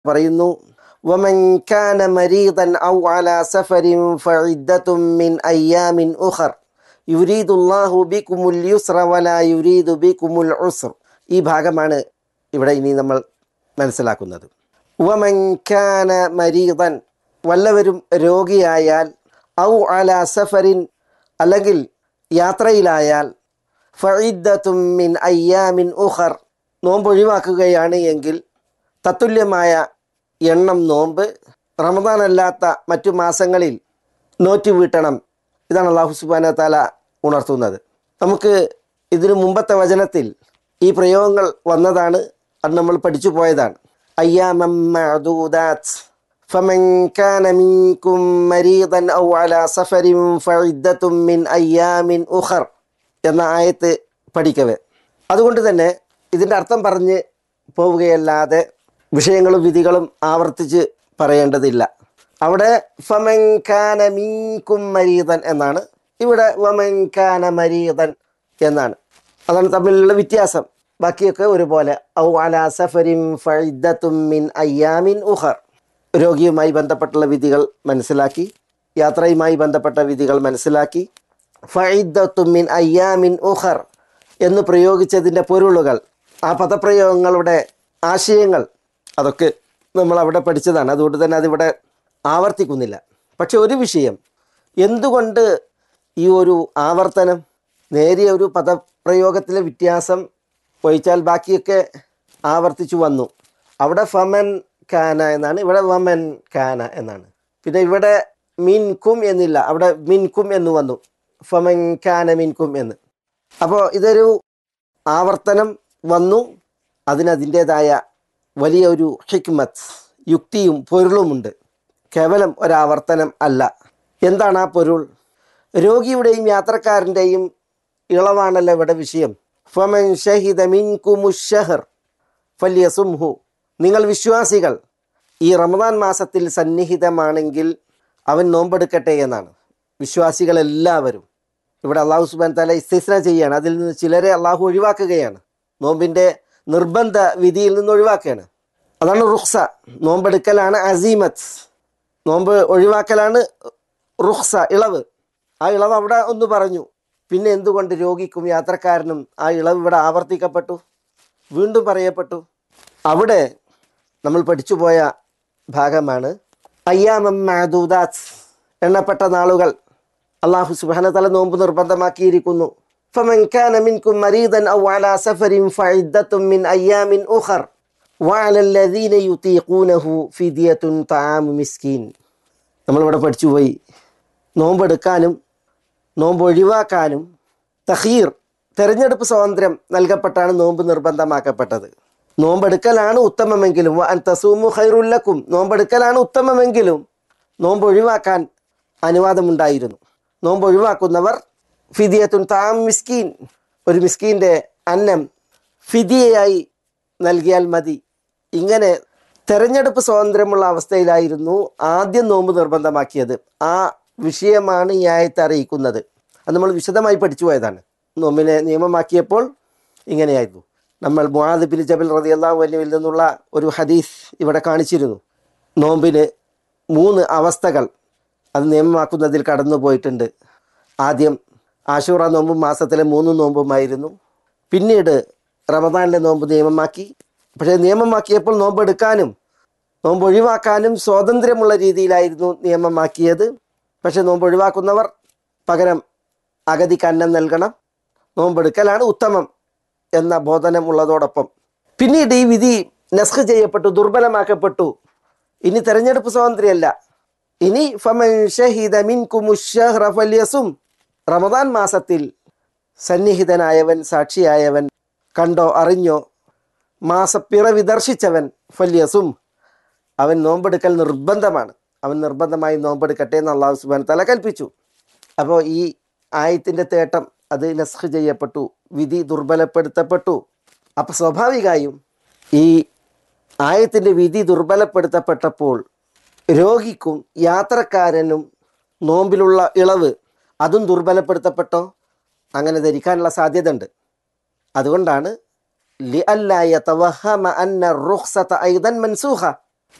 പറയുന്നു, വമൻ കാന മരീദൻ ഔ അലാ സഫരിൻ ഫഇദ്ദത്തും മിൻ അയ്യാമിൻ ഉഖർ യുരീദുല്ലാഹു ബികുമുൽ യുസ്ര വലാ യുരീദു ബികുമുൽ ഉസ്ർ. ഈ ഭാഗമാണ് ഇവിടെ ഇനി നമ്മൾ മനസ്സിലാക്കുന്നത്. വമൻ കാന മരീദൻ, വല്ലവരും രോഗിയായാൽ, ഔ അലാ സഫരിൻ, അല്ലെങ്കിൽ യാത്രയിലായാൽ, ഫഇദ്ദത്തും മിൻ അയ്യാമിൻ ഉഖർ, നോമ്പ് ഒഴിവാക്കുകയാണ് എങ്കിൽ തത്തുല്യമായ എണ്ണം നോമ്പ് റമദാൻ അല്ലാത്ത മറ്റു മാസങ്ങളിൽ നോറ്റ് വീട്ടണം. ഇതാണ് അല്ലാഹു സുബ്ഹാനഹു വ തആല ഉണർത്തുന്നത്. നമുക്ക് ഇതിനു മുമ്പത്തെ വചനത്തിൽ ഈ പ്രയോഗങ്ങൾ വന്നതാണ്, അത് നമ്മൾ പഠിച്ചു പോയതാണ്. അയ്യാമം മഅദൂദാത്ത് ഫമൻ കാന മിൻകും മരീദൻ ഔ അലാ സഫരിൻ ഫഇദ്ദത്തും മിൻ അയ്യാമിൻ ഉഖർ എന്ന ആയത്ത് പഠിക്കവേ. അതുകൊണ്ട് തന്നെ ഇതിൻ്റെ അർത്ഥം പറഞ്ഞ് പോവുകയല്ലാതെ വിഷയങ്ങളും വിധികളും ആവർത്തിച്ച് പറയേണ്ടതില്ല. അവിടെ ഫമൻ കാന മിൻകും മരീദൻ എന്നാണ്, ഇവിടെ വമൻ കാന മരീദൻ എന്നാണ്. അതാണ് തമ്മിലുള്ള വ്യത്യാസം. ബാക്കിയൊക്കെ ഒരുപോലെ. ഔ അലാ സഫരിൻ ഫഇദ്ദത്തും മിൻ അയ്യാമിൻ ഉഖർ, രോഗിയുമായി ബന്ധപ്പെട്ടുള്ള വിധികൾ മനസ്സിലാക്കി, യാത്രയുമായി ബന്ധപ്പെട്ട വിധികൾ മനസ്സിലാക്കി. ഫഇദ്ദത്തും മിൻ അയ്യാമിൻ ഉഖർ എന്ന് പ്രയോഗിച്ചതിൻ്റെ പൊരുളുകൾ, ആ പദപ്രയോഗങ്ങളുടെ ആശയങ്ങൾ, അതൊക്കെ നമ്മൾ അവിടെ പഠിച്ചതാണ്. അതുകൊണ്ട് തന്നെ അതിവിടെ ആവർത്തിക്കുന്നില്ല. പക്ഷെ ഒരു വിഷയം, എന്തുകൊണ്ട് ഈ ഒരു ആവർത്തനം, നേരിയ ഒരു പദപ്രയോഗത്തിലെ വ്യത്യാസം ഒഴിച്ചാൽ ബാക്കിയൊക്കെ ആവർത്തിച്ചു വന്നു. അവിടെ ഫമൻ കാന എന്നാണ്, ഇവിടെ വമൻ കാന എന്നാണ്. പിന്നെ ഇവിടെ മിൻകും എന്നില്ല, അവിടെ മിൻകും എന്ന് വന്നു, ഫമൻ കാന മിൻകും എന്ന്. അപ്പോൾ ഇതൊരു ആവർത്തനം വന്നു, അതിനതിൻ്റേതായ വലിയ ഒരു ഹിക്മത്ത്, യുക്തിയും പൊരുളുമുണ്ട്. കേവലം ഒരാവർത്തനം അല്ല. എന്താണ് ആ പൊരുൾ? രോഗിയുടെയും യാത്രക്കാരൻ്റെയും ഇളവാണല്ലോ ഇവിടെ വിഷയം. ഫമൻ ഷഹിദ മിൻകുമുശ് ശഹർ ഫല്യസുംഹു, നിങ്ങൾ വിശ്വാസികൾ ഈ റമദാൻ മാസത്തിൽ സന്നിഹിതമാണെങ്കിൽ അവൻ നോമ്പെടുക്കട്ടെ എന്നാണ്. വിശ്വാസികളെല്ലാവരും. ഇവിടെ അല്ലാഹു സുബ്ഹാനഹു വ തആല ഇസ്തിസ്ന ചെയ്യുകയാണ്. അതിൽ നിന്ന് ചിലരെ അള്ളാഹു ഒഴിവാക്കുകയാണ്, നോമ്പിൻ്റെ നിർബന്ധ വിധിയിൽ നിന്ന് ഒഴിവാക്കുകയാണ്. അതാണ് റുഖ്സ. നോമ്പെടുക്കലാണ് അസീമത്ത്, നോമ്പ് ഒഴിവാക്കലാണ് റുഖ്സ, ഇളവ്. ആ ഇളവ് അവിടെ ഒന്ന് പറഞ്ഞു. പിന്നെ എന്തുകൊണ്ട് രോഗിക്കും യാത്രക്കാരനും ആ ഇളവ് ഇവിടെ ആവർത്തിക്കപ്പെട്ടു, വീണ്ടും പറയപ്പെട്ടു? അവിടെ നമ്മൾ പഠിച്ചുപോയ ഭാഗമാണ് അയ്യാമം മഅദൂദാത്ത്, എണ്ണപ്പെട്ട നാളുകൾ അല്ലാഹു സുബ്ഹാനഹു വ തആല നോമ്പ് നിർബന്ധമാക്കിയിരിക്കുന്നു. ഫമൻ കാന മിൻകും മരീദൻ ഔ അലാ സഫരിൻ ഫഇദ്ദത്തും മിൻ അയ്യാമിൻ ഉഖർ വഅലല്ലദീന യുതീഖൂനഹു ഫിദിയത്തുൻ തആമു മിസ്കീൻ. നമ്മളിവിടെ പഠിച്ചുപോയി, നോമ്പെടുക്കാനും നോമ്പ് ഒഴിവാക്കാനും തഖീർ, തെരഞ്ഞെടുപ്പ് സ്വാതന്ത്ര്യം നൽകപ്പെട്ടാണ് നോമ്പ് നിർബന്ധമാക്കപ്പെട്ടത്. നോമ്പെടുക്കലാണ് ഉത്തമമെങ്കിലും വഅൻ തസൂമു ഖൈറുൽ ലക്കും, നോമ്പെടുക്കലാണ് ഉത്തമമെങ്കിലും നോമ്പ് ഒഴിവാക്കാൻ അനുവാദമുണ്ടായിരുന്നു. നോമ്പ് ഒഴിവാക്കുന്നവർ ഫിദിയത്തുൻ തആമു മിസ്കീൻ, ഒരു മിസ്കീൻ്റെ അന്നം ഫിദിയയായി നൽകിയാൽ മതി. ഇങ്ങനെ തെരഞ്ഞെടുപ്പ് സ്വാതന്ത്ര്യമുള്ള അവസ്ഥയിലായിരുന്നു ആദ്യം നോമ്പ് നിർബന്ധമാക്കിയത്. ആ വിഷയമാണ് ഈ ആയത്ത് അറിയിക്കുന്നത്. അത് നമ്മൾ വിശദമായി പഠിച്ചു പോയതാണ്. നോമ്പിനെ നിയമമാക്കിയപ്പോൾ ഇങ്ങനെയായിരുന്നു. നമ്മൾ മുആദ് ബിൻ ജബൽ റളിയല്ലാഹു അൻഹുവിൽ നിന്നുള്ള ഒരു ഹദീസ് ഇവിടെ കാണിച്ചിരുന്നു. നോമ്പിന് 3 അവസ്ഥകൾ അത് നിയമമാക്കുന്നതിൽ കടന്നു പോയിട്ടുണ്ട്. ആദ്യം ആശൂറ നോമ്പും മാസത്തിലെ 3 നോമ്പുമായിരുന്നു. പിന്നീട് റമദാനിലെ നോമ്പ് നിയമമാക്കി. പക്ഷേ നിയമമാക്കിയപ്പോൾ നോമ്പ് എടുക്കാനും നോമ്പ് ഒഴിവാക്കാനും സ്വാതന്ത്ര്യമുള്ള രീതിയിലായിരുന്നു നിയമമാക്കിയത്. പക്ഷേ നോമ്പ് ഒഴിവാക്കുന്നവർ പകരം അഗതിക്ക് അന്നം നൽകണം, നോമ്പെടുക്കലാണ് ഉത്തമം എന്ന ബോധനം ഉള്ളതോടൊപ്പം പിന്നീട് ഈ വിധി നസ്ഖ് ചെയ്യപ്പെട്ടു, ദുർബലമാക്കപ്പെട്ടു. ഇനി തെരഞ്ഞെടുപ്പ് സ്വാതന്ത്ര്യമല്ല, ഇനി ഫമൻ ഷഹിദ മിൻകുമുശ് ശഹ്റ ഫല്യസും, റമദാൻ മാസത്തിൽ സന്നിഹിതനായവൻ, സാക്ഷിയായവൻ, കണ്ടോ അറിഞ്ഞോ മാസപ്പിറവി ദർശിച്ചവൻ, ഫല്യസും, അവൻ നോമ്പെടുക്കൽ നിർബന്ധമാണ്, അവൻ നിർബന്ധമായി നോമ്പെടുക്കട്ടെ എന്ന് അല്ലാഹു സുബ്ഹാനഹു വ തആല കൽപ്പിച്ചു. അപ്പോൾ ഈ ആയത്തിൻ്റെ തേട്ടം അത് നസ്ഖ് ചെയ്യപ്പെട്ടു, വിധി ദുർബലപ്പെടുത്തപ്പെട്ടു. അപ്പോൾ സ്വാഭാവികമായും ഈ ആയത്തിൻ്റെ വിധി ദുർബലപ്പെടുത്തപ്പെട്ടപ്പോൾ രോഗിക്കും യാത്രക്കാരനും നോമ്പിലുള്ള ഇളവ് അതും ദുർബലപ്പെടുത്തപ്പെട്ടോ? അങ്ങനെ ധരിക്കാനുള്ള സാധ്യത ഉണ്ട്. അതുകൊണ്ടാണ് ലിഅല്ലാ യതവഹമ അന്ന റുഖ്സത ഐദൻ മൻസൂഖ,